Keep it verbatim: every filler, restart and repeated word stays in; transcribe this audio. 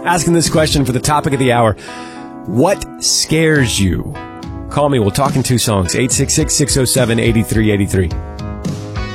asking this question for the topic of the hour. What scares you? Call me. We'll talk in two songs. eight six six, six oh seven, eight three eight three.